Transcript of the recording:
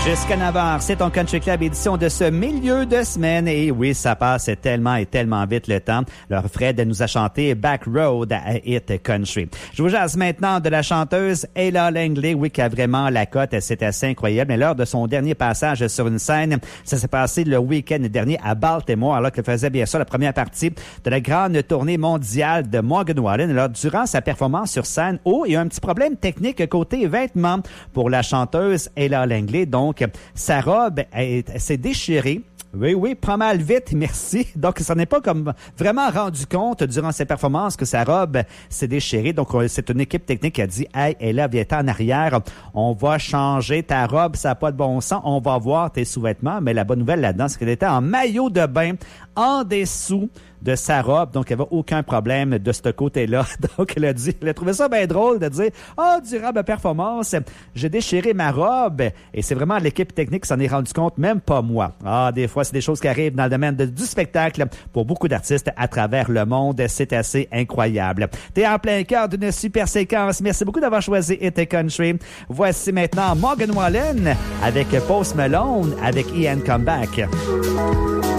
Jusqu'à 9h, c'est ton Country Club édition de ce milieu de semaine. Et oui, ça passe tellement et tellement vite le temps. Alors, Fred nous a chanté Back Road à Hit Country. Je vous jase maintenant de la chanteuse Ella Langley, oui, qui a vraiment la cote. C'est assez incroyable. Mais lors de son dernier passage sur une scène, ça s'est passé le week-end dernier à Baltimore, alors qu'elle faisait bien sûr la première partie de la grande tournée mondiale de Morgan Wallen. Alors, durant sa performance sur scène, il y a un petit problème technique côté vêtements pour la chanteuse Ella Langley. Donc, sa robe s'est déchirée. Oui, pas mal vite, merci. Donc, ça n'est pas comme vraiment rendu compte durant ses performances que sa robe s'est déchirée. Donc, c'est une équipe technique qui a dit « Hey, Ella, viens en arrière. On va changer ta robe, ça n'a pas de bon sens. On va voir tes sous-vêtements. » Mais la bonne nouvelle là-dedans, c'est qu'elle était en maillot de bain en dessous de sa robe. Donc, il n'y avait aucun problème de ce côté-là. Donc, elle a trouvé ça bien drôle de dire « Oh, durant ma performance, j'ai déchiré ma robe. » Et c'est vraiment l'équipe technique qui s'en est rendu compte, même pas moi. Des fois, c'est des choses qui arrivent dans le domaine du spectacle pour beaucoup d'artistes à travers le monde. C'est assez incroyable. T'es en plein cœur d'une super séquence. Merci beaucoup d'avoir choisi Hit Country. Voici maintenant Morgan Wallen avec Post Malone avec Ian Comeback.